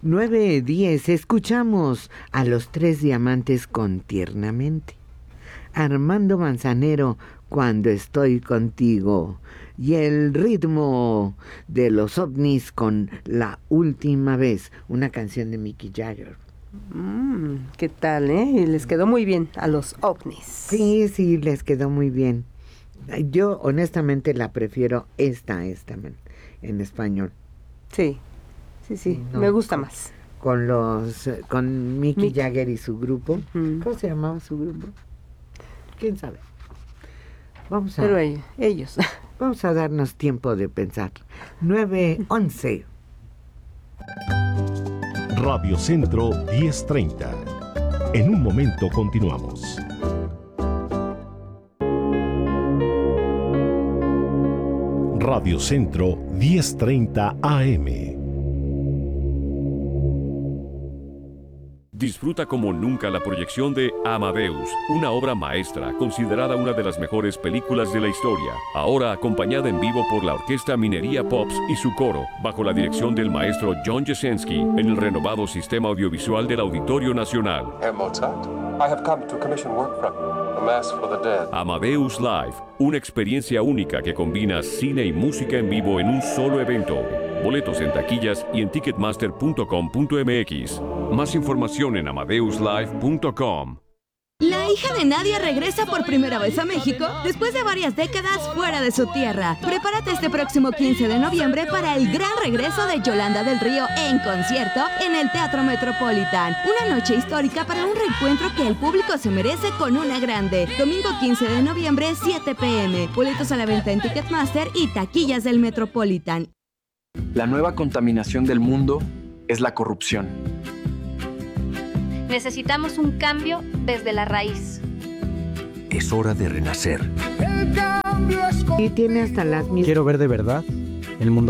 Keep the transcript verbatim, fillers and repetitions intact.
nueve diez, escuchamos a Los Tres Diamantes con Tiernamente. Armando Manzanero, Cuando estoy contigo. Y el ritmo de Los Ovnis con La Última Vez, una canción de Mick Jagger. Mm, ¿qué tal, eh? Les quedó muy bien a Los Ovnis. Sí, sí, les quedó muy bien. Yo honestamente la prefiero esta, esta en español. Sí, sí, sí, no, me gusta con, más. Con los, con Mick Mick. Jagger y su grupo. Mm. ¿Cómo se llamaba su grupo? ¿Quién sabe? Vamos a, Pero ellos. Vamos a darnos tiempo de pensar. nueve once. Radio Centro diez treinta. En un momento continuamos. Radio Centro diez treinta A M. Disfruta como nunca la proyección de Amadeus, una obra maestra considerada una de las mejores películas de la historia, ahora acompañada en vivo por la Orquesta Minería Pops y su coro, bajo la dirección del maestro John Jasenski, en el renovado sistema audiovisual del Auditorio Nacional. Herr Mozart, I have come to commission work from you, A Mass for the Dead. Amadeus Live, una experiencia única que combina cine y música en vivo en un solo evento. Boletos en taquillas y en ticketmaster punto com punto m x. Más información en amadeus live punto com. La hija de Nadia regresa por primera vez a México después de varias décadas fuera de su tierra. Prepárate este próximo quince de noviembre para el gran regreso de Yolanda del Río en concierto en el Teatro Metropolitan. Una noche histórica para un reencuentro que el público se merece con una grande. Domingo quince de noviembre, siete p m. Boletos a la venta en Ticketmaster y taquillas del Metropolitan. La nueva contaminación del mundo es la corrupción. Necesitamos un cambio desde la raíz. Es hora de renacer. Y tiene hasta las mismas. Quiero ver de verdad el mundo